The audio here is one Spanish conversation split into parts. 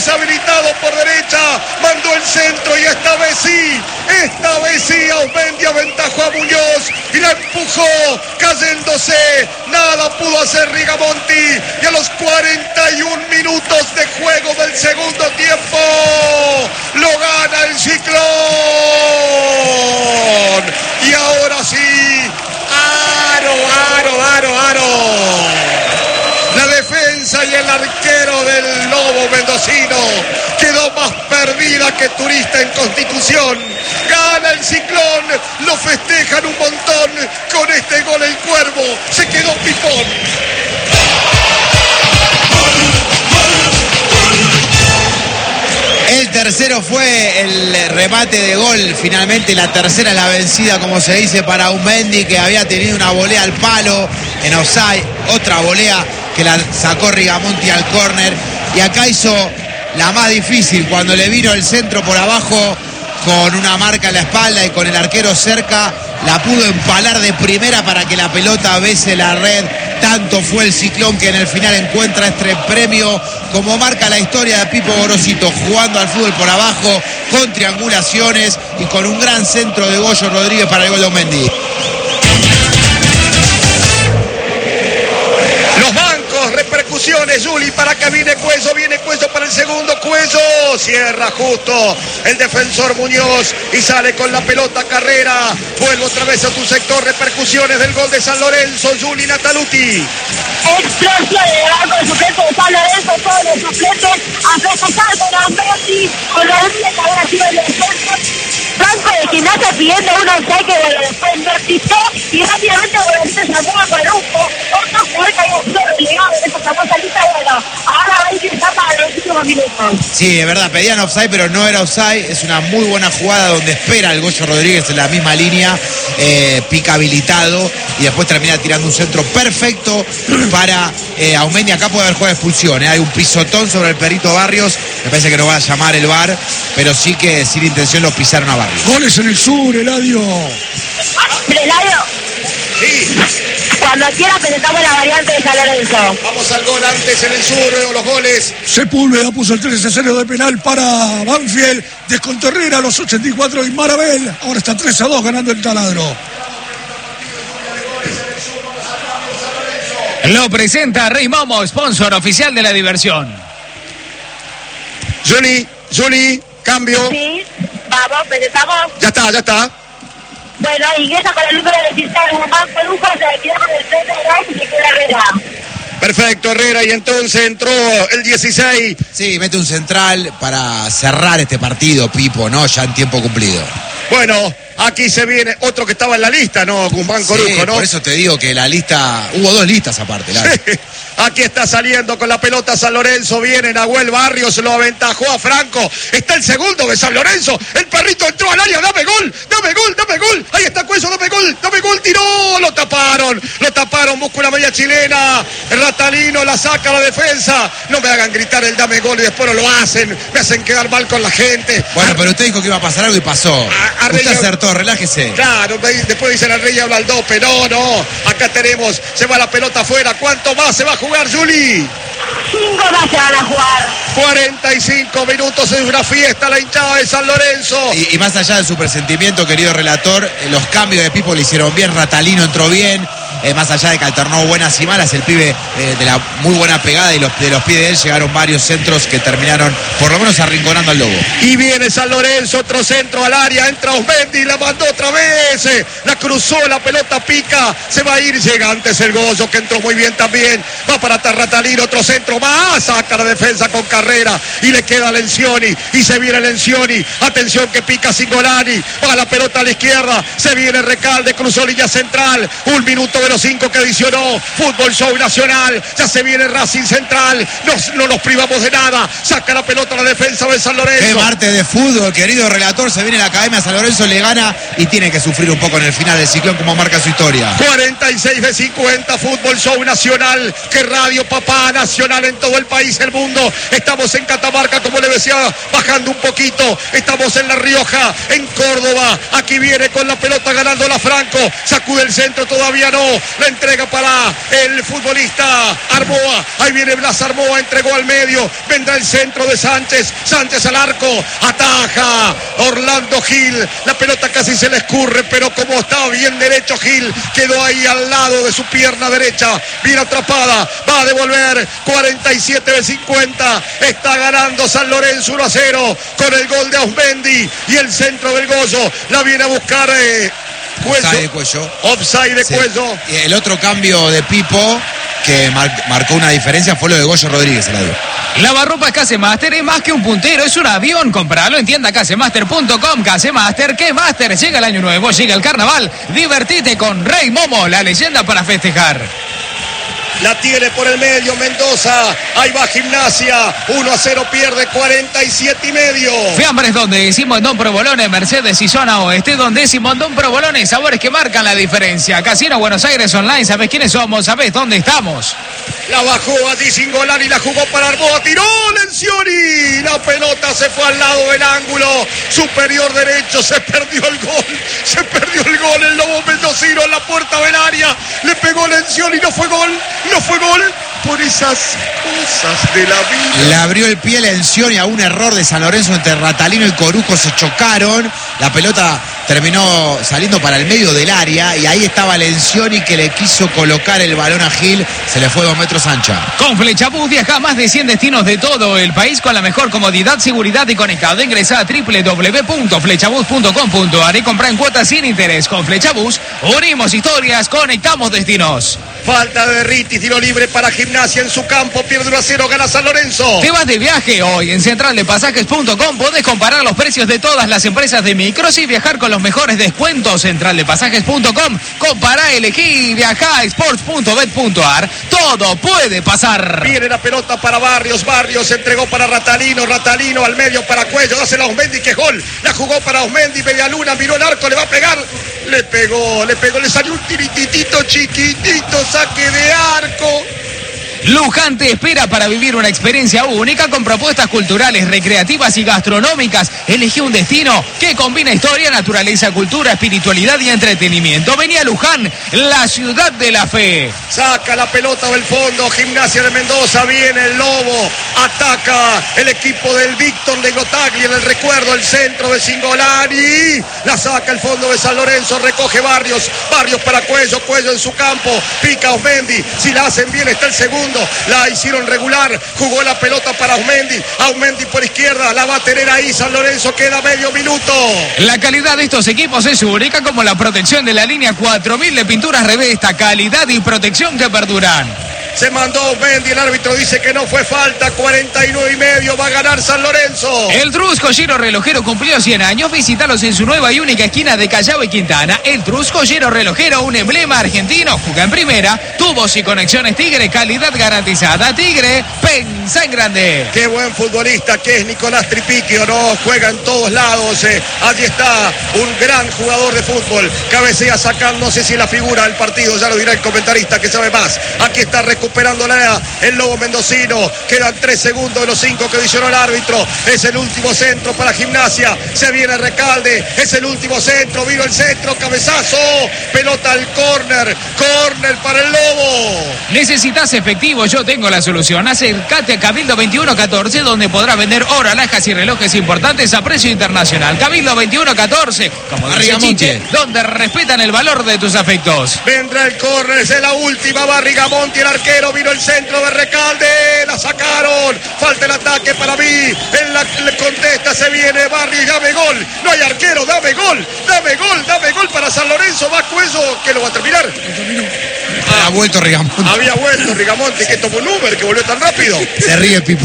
deshabilitado por derecha, mandó el centro y esta vez sí, Aumendi aventajó a Muñoz y la empujó, cayéndose, nada pudo hacer Rigamonti, y a los 41 minutos de juego del segundo tiempo, lo gana el Ciclón, y ahora sí, aro. La defensa y el arquero del Lobo mendocino quedó más perdida que turista en Constitución. Gana el Ciclón, lo festejan un montón con este gol el Cuervo. Se quedó pipón. El tercero fue el remate de gol, finalmente la tercera es la vencida, como se dice, para Aumendi, que había tenido una volea al palo en offside, otra volea que la sacó Rigamonti al córner, y acá hizo la más difícil, cuando le vino el centro por abajo con una marca en la espalda y con el arquero cerca, la pudo empalar de primera para que la pelota bese la red. Tanto fue el Ciclón que en el final encuentra este premio, como marca la historia de Pipo Gorosito, jugando al fútbol por abajo, con triangulaciones y con un gran centro de Goyo Rodríguez para el gol de Aumendi. Los bancos, repercusiones, Juli, para que viene Cuello para el segundo, Cuello, cierra justo el defensor Muñoz y sale con la pelota Carrera, vuelve otra vez a tu sector, repercusiones del gol de San Lorenzo, Juli Nataluti. Explosión de banco de suplentes de San Lorenzo, todos los suplentes a festejar con Aumendi, con Rodríguez que habrá sido el defensor. Banco de Gimnasia pidiendo un offside que después vertizó y rápidamente se sacó a Parujo, otro jugador que había sido relegado en esa famosa lista. Bueno, ahora va a ingresar para los últimos minutos. Sí, es verdad, pedían offside, pero no era offside. Es una muy buena jugada donde espera el Goyo Rodríguez en la misma línea, pica habilitado y después termina tirando un centro perfecto para Aumendi. Acá puede haber jugada de expulsión, hay un pisotón sobre el Perito Barrios, me parece que no va a llamar el VAR, pero sí que sin intención los pisaron a Barrios. Goles en el sur, Eladio. Eladio. Sí. Cuando quiera presentamos la variante de San Lorenzo. Vamos al gol antes en el sur, los goles. Sepúlveda puso el 3-0 de penal para Banfield. Descontó Herrera a los 84 y Marabel. Ahora está 3-2 ganando el Taladro. Lo presenta Rey Momo, sponsor oficial de la diversión. Juli, cambio. Sí, vamos, presentamos. Ya está. Bueno, ingresa con el número 16, Guzmán Pelujo, se retira con el 32 y se queda Herrera. Perfecto, Herrera, y entonces entró el 16. Sí, mete un central para cerrar este partido, Pipo, ¿no? Ya en tiempo cumplido. Bueno, aquí se viene otro que estaba en la lista, ¿no? Guzmán Corujo, ¿no? Por eso te digo que la lista, hubo dos listas aparte. Sí. Aquí está saliendo con la pelota San Lorenzo, viene Nahuel Barrios, lo aventajó a Franco, está el segundo de San Lorenzo, el perrito entró al área, dame gol, ahí está Cuello, dame gol, tiró, lo taparon, busca una media chilena, el Ratalino la saca a la defensa, no me hagan gritar el dame gol y después no lo hacen, me hacen quedar mal con la gente. Bueno, pero usted dijo que iba a pasar algo y pasó. Usted acertó, relájese. Claro, después dicen al Rey habla al dope, no, acá tenemos, se va la pelota afuera, ¿cuánto más se va a jugar, Juli? 5 más se van a jugar. 45 minutos, es una fiesta la hinchada de San Lorenzo. Y más allá de su presentimiento, querido relator, los cambios de Pipo le hicieron bien, Ratalino entró bien, más allá de que alternó buenas y malas, el pibe de la muy buena pegada y de los pies de él llegaron varios centros que terminaron por lo menos arrinconando al Lobo. Y viene San Lorenzo, otro centro al área, entra Aumendi, la mandó otra vez, la cruzó, la pelota pica, se va a ir, llega antes el Goyo que entró muy bien también, va para Ratalino, otro centro más, saca la defensa con Carrera y le queda Lencioni y se viene Lencioni, atención que pica Singolani, va la pelota a la izquierda, se viene Recalde, cruzó línea central, 1 minuto de los 5 que adicionó, Fútbol Show Nacional, ya se viene Racing Central, no nos privamos de nada, saca la pelota a la defensa de San Lorenzo. Qué martes de fútbol, querido relator, se viene la Academia San Lorenzo, le gana y tiene que sufrir un poco en el final del Ciclón como marca su historia. 46 de 50, Fútbol Show Nacional, que Radio Papá Nacional en todo el país, el mundo, estamos en Catamarca, como le decía, bajando un poquito, estamos en La Rioja, en Córdoba, aquí viene con la pelota ganando la Franco, sacude el centro, todavía no, La entrega para el futbolista Arboa. Ahí viene Blas Arboa, entregó al medio. Vendrá el centro de Sánchez. Sánchez al arco. Ataja Orlando Gil. La pelota casi se le escurre, pero como estaba bien derecho Gil, quedó ahí al lado de su pierna derecha. Bien atrapada. Va a devolver. 47 de 50. Está ganando San Lorenzo 1-0 con el gol de Ausmendi y el centro del Goyo. La viene a buscar Cuello. Offside de Cuello. Y el otro cambio de Pipo que marcó una diferencia fue lo de Goyo Rodríguez. Lavarropas Casemaster es más que un puntero, es un avión. Compralo en tienda casemaster.com. Casemaster, que Master. Llega el año nuevo, llega el carnaval. Divertite con Rey Momo, la leyenda para festejar. La tiene por el medio Mendoza. Ahí va Gimnasia. 1-0 pierde, 47 y medio. Fiambres donde Simondón Provolone, Mercedes y zona oeste. Donde Simondón Provolone, sabores que marcan la diferencia. Casino Buenos Aires Online, ¿sabes quiénes somos? ¿Sabes dónde estamos? La bajó allí Singolani, la jugó para Arboa, tiró Lencioni. La pelota se fue al lado del ángulo superior derecho. Se perdió el gol. Se perdió el gol. El Lobo Mendocino en la puerta del área. Le pegó Lencioni, no fue gol. No fue gol por esas cosas de la vida. Le abrió el pie Lencioni a un error de San Lorenzo entre Ratalino y Corujo. Se chocaron. La pelota terminó saliendo para el medio del área y ahí estaba Lencioni que le quiso colocar el balón a Gil. Se le fue 2 metros ancha. Con Flechabús viaja a más de 100 destinos de todo el país con la mejor comodidad, seguridad y conectado. Ingresa a www.flechabús.com.ar y compra en cuotas sin interés. Con Flechabús unimos historias, conectamos destinos. Falta de Ritti, tiro libre para Gimnasia en su campo, pierde 1-0, gana San Lorenzo. Te vas de viaje hoy en centraldepasajes.com. Podés comparar los precios de todas las empresas de micros y viajar con los mejores descuentos. Centraldepasajes.com. Compará, elegí, viajá, sports.bet.ar. Todo puede pasar. Viene la pelota para Barrios, Barrios entregó para Ratalino, Ratalino al medio para Cuello, hace la Ausmendi, que gol. La jugó para Ausmendi, media luna, miró el arco, le va a pegar. Le pegó, le salió un tirititito chiquitito, saque de arco. Luján te espera para vivir una experiencia única con propuestas culturales, recreativas y gastronómicas. Elegí un destino que combina historia, naturaleza, cultura, espiritualidad y entretenimiento. Vení a Luján, la ciudad de la fe. Saca la pelota del fondo, Gimnasia de Mendoza, viene el Lobo, ataca el equipo del Víctor de Gotagli en el recuerdo, el centro de Singolani, la saca el fondo de San Lorenzo, recoge Barrios, Barrios para Cuello, Cuello en su campo, pica Ausmendi, si la hacen bien está el segundo. La hicieron regular, jugó la pelota para Ausmendi, Ausmendi por izquierda, la va a tener ahí San Lorenzo, queda medio minuto. La calidad de estos equipos es única, como la protección de la línea 4000 de pinturas Revesta, calidad y protección que perduran. Se mandó Ausmendi, el árbitro dice que no fue falta, 49 y medio, va a ganar San Lorenzo. El Trus Joyero Relojero cumplió 100 años, visítalos en su nueva y única esquina de Callao y Quintana. El Trus Joyero Relojero, un emblema argentino, juega en primera, tubos y conexiones Tigre, calidad garantizada. Tigre, pensa en grande. Qué buen futbolista que es Nicolás Tripiquio, ¿no? Juega en todos lados, allí está, un gran jugador de fútbol, cabecea sacando, no sé si la figura del partido, ya lo dirá el comentarista que sabe más. Aquí está recuperándola el Lobo Mendocino, quedan 3 segundos de los 5 que visionó el árbitro, es el último centro para Gimnasia, se viene Recalde, es el último centro, vino el centro, cabezazo, pelota al córner para el Lobo. ¿Necesitas efectivo? Yo tengo la solución. Acércate a Cabildo 2114, donde podrás vender oro, alhajas y relojes importantes a precio internacional. Cabildo 2114, como dice Chiche, donde respetan el valor de tus afectos. Vendrá el córner, es la última, va Rigamonti, el arquero, vino el centro de Recalde, la sacaron, falta el ataque para mí, él le contesta, se viene Barrios, dame gol, no hay arquero, dame gol para San Lorenzo, va Cuello, que lo va a terminar. Ha vuelto Rigamonti. Había vuelto Rigamonti, que tomó un Uber, que volvió tan rápido. Se ríe Pipo.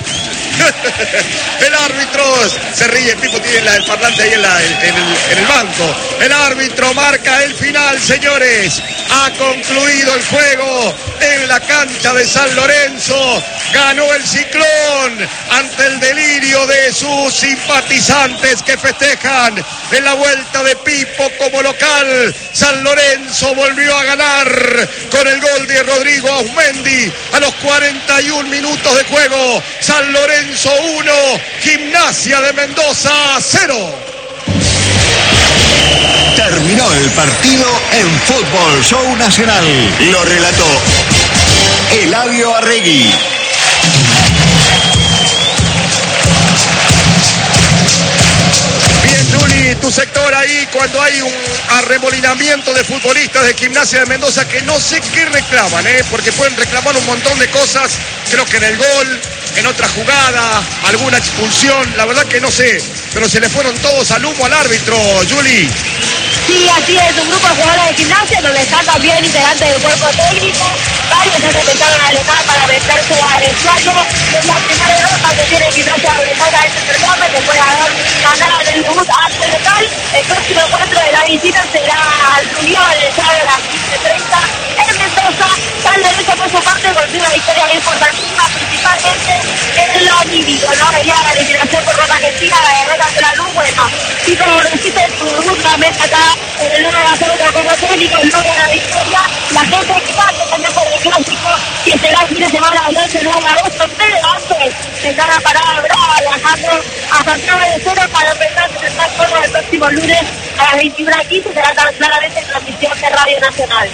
El árbitro se ríe, Pipo tiene el parlante ahí en el banco. El árbitro marca el final, señores. Ha concluido el juego en la cancha de San Lorenzo. Ganó el Ciclón ante el delirio de sus simpatizantes que festejan en la vuelta de Pipo como local. San Lorenzo volvió a ganar con el gol de Rodrigo Ausmendi a los 41 minutos de juego. San Lorenzo 1, Gimnasia de Mendoza 0. Terminó el partido en Fútbol Show Nacional. Lo relató Eladio Arregui. Tu sector ahí cuando hay un arremolinamiento de futbolistas de Gimnasia de Mendoza que no sé qué reclaman, porque pueden reclamar un montón de cosas, creo que en el gol, en otra jugada, alguna expulsión, la verdad que no sé, pero se le fueron todos al humo al árbitro, Juli. Sí, así es, un grupo de jugadores de Gimnasia donde están también integrantes del cuerpo técnico, varios se intentaron alejar para meterse al vestuario. Es la primera derrota que tiene Gimnasia de Mendoza en este certamen, después de haber ganado el debut ante el local. El próximo encuentro de la visita será al Rubial, el sábado a las 15:30 en Mendoza. San Lorenzo por su parte consiguió una victoria importantísima, principalmente en lo anímico, ¿no? Venía la eliminación por Roca Argentina, la derrota de la luz, bueno, si como resiste su debut nuevamente acá en el 1-0 como técnico, luego la victoria, la gente exigente también por el clásico, que será el fin de semana del 11 de agosto, pero antes se gana parada brava, viajando a Santiago de Cero para empezar a estar solo el próximo lunes a las 21:15, será tan claramente en transmisión de Radio Nacional.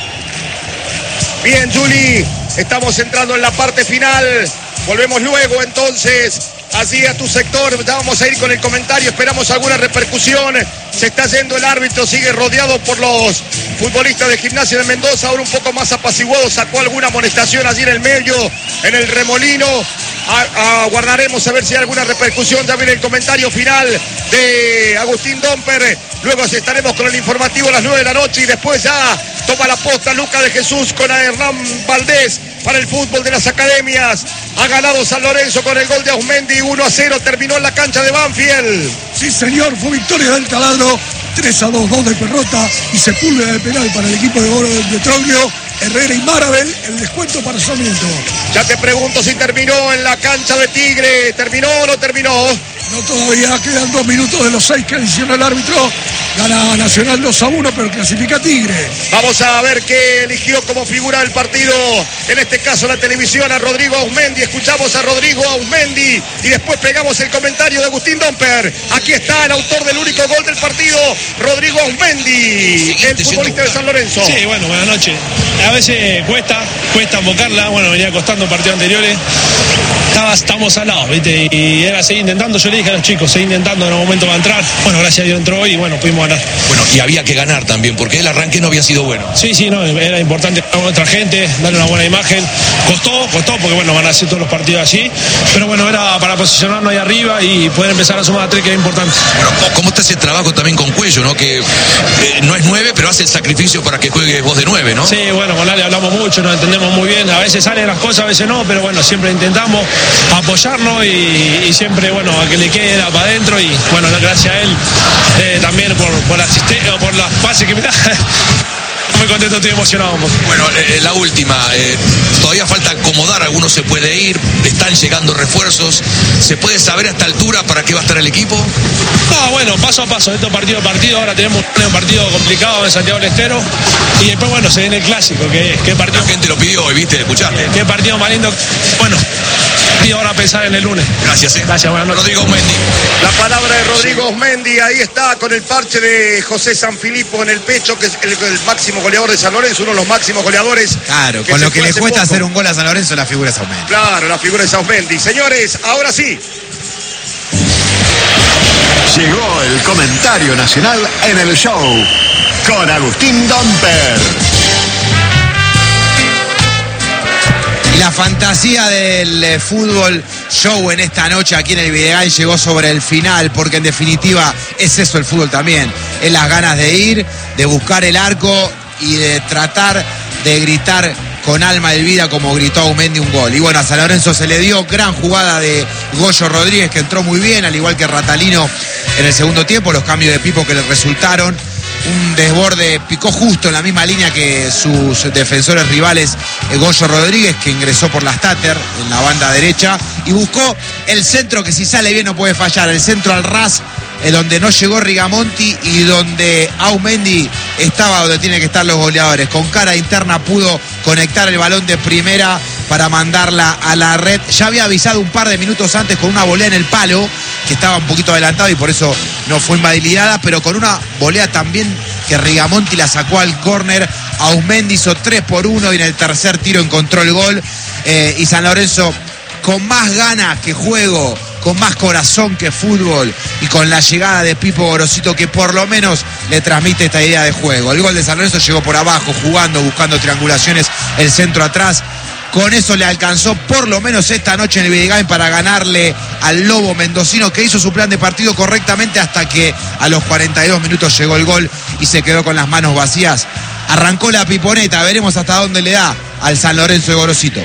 Bien, Juli, estamos entrando en la parte final. Volvemos luego entonces así a tu sector. Ya vamos a ir con el comentario, esperamos alguna repercusión. Se está yendo el árbitro, sigue rodeado por los futbolistas de Gimnasia de Mendoza, ahora un poco más apaciguado, sacó alguna amonestación allí en el medio, en el remolino. Aguardaremos a ver si hay alguna repercusión. Ya viene el comentario final de Agustín Domper. Luego estaremos con el informativo a las 9 de la noche y después ya toma la posta Lucas de Jesús con Hernán Valdés para el fútbol de las academias. Ha ganado San Lorenzo con el gol de Ausmendi, 1-0, terminó en la cancha de Banfield. Sí, señor, fue victoria del Taladro, 3-2, 2 de Perrota y Sepúlveda de penal para el equipo de Oro de Troglio. Herrera y Marabel, el descuento para Sarmiento. Ya te pregunto si terminó en la cancha de Tigre. ¿Terminó o no terminó? No, todavía quedan 2 minutos de los 6 que adiciona el árbitro. Gana Nacional 2-1, pero clasifica Tigre. Vamos a ver qué eligió como figura del partido. En este caso la televisión a Rodrigo Ausmendi. Escuchamos a Rodrigo Ausmendi y después pegamos el comentario de Agustín Domper. Aquí está el autor del único gol del partido, Rodrigo Ausmendi, el futbolista de San Lorenzo. Sí, bueno, buenas noches. A veces cuesta invocarla. Bueno, venía costando partidos anteriores. Estamos al lado, ¿viste? Y era seguir intentando. Yo le dije a los chicos, seguir intentando, en un momento va a entrar. Bueno, gracias a Dios entró hoy y bueno, pudimos ganar. Bueno, y había que ganar también, porque el arranque no había sido bueno. Sí, no, era importante para otra gente, darle una buena imagen. Costó, porque bueno, van a hacer todos los partidos así. Pero bueno, era para posicionarnos ahí arriba y poder empezar a sumar a 3, que era importante. Bueno, ¿cómo está ese trabajo también con Cuello, no? Que no es 9, pero hace el sacrificio para que juegue vos de 9, ¿no? Sí, bueno, con Ale hablamos mucho, nos entendemos muy bien. A veces salen las cosas, a veces no, pero bueno, siempre intentamos apoyarnos y siempre, bueno, a que le quede para adentro. Y bueno, gracias a él también por la asistencia, por las pases que me da. Muy contento, estoy emocionado. Bueno, la última, todavía falta acomodar, algunos se puede ir, están llegando refuerzos, ¿se puede saber a esta altura para qué va a estar el equipo? No, bueno, paso a paso, esto partido a partido, ahora tenemos un partido complicado en Santiago del Estero y después, bueno, se viene el clásico, que partido... La gente lo pidió, ¿viste? Escuchame. Qué partido más lindo, bueno... Y ahora pensar en el lunes. Gracias, Gracias, buenas noches. Rodrigo Ausmendi. La palabra de Rodrigo Ausmendi, ahí está con el parche de José Sanfilippo en el pecho, que es el máximo goleador de San Lorenzo, uno de los máximos goleadores. Claro, con lo que le cuesta hacer un gol a San Lorenzo, la figura es Ausmendi. Claro, la figura es Ausmendi. Señores, ahora sí. Llegó el comentario nacional en el show con Agustín Domper. Y la fantasía del fútbol show en esta noche aquí en el Videgain llegó sobre el final, porque en definitiva es eso el fútbol también. Es las ganas de ir, de buscar el arco y de tratar de gritar con alma y vida como gritó Ausmendi un gol. Y bueno, a San Lorenzo se le dio gran jugada de Goyo Rodríguez, que entró muy bien, al igual que Ratalino en el segundo tiempo, los cambios de Pipo que le resultaron. Un desborde, picó justo en la misma línea que sus defensores rivales, Goyo Rodríguez, que ingresó por la Stater en la banda derecha y buscó el centro que si sale bien no puede fallar, el centro al ras, donde no llegó Rigamonti y donde Ausmendi estaba donde tienen que estar los goleadores. Con cara interna pudo conectar el balón de primera para mandarla a la red. Ya había avisado un par de minutos antes con una volea en el palo, que estaba un poquito adelantado y por eso no fue invalidada, pero con una volea también que Rigamonti la sacó al córner. Auzmendi hizo 3-1 y en el tercer tiro encontró el gol. Y San Lorenzo, con más ganas que juego, con más corazón que fútbol, y con la llegada de Pipo Gorosito, que por lo menos le transmite esta idea de juego. El gol de San Lorenzo llegó por abajo, jugando, buscando triangulaciones, el centro atrás. Con eso le alcanzó por lo menos esta noche en el Vidigain para ganarle al Lobo mendocino, que hizo su plan de partido correctamente hasta que a los 42 minutos llegó el gol y se quedó con las manos vacías. Arrancó la piponeta, veremos hasta dónde le da al San Lorenzo de Gorosito.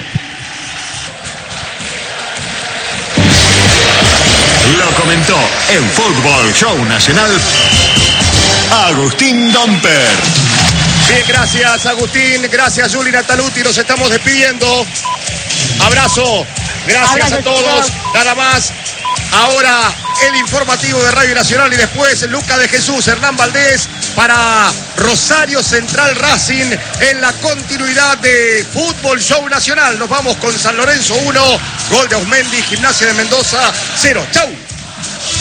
Lo comentó en Fútbol Show Nacional Agustín Domper. Bien, gracias Agustín, gracias Juli Nataluti, nos estamos despidiendo. Abrazo, gracias a todos, nada más. Ahora el informativo de Radio Nacional y después Lucas de Jesús, Hernán Valdés para Rosario Central Racing en la continuidad de Fútbol Show Nacional. Nos vamos con San Lorenzo 1, gol de Auzmendi, Gimnasia de Mendoza 0. Chau.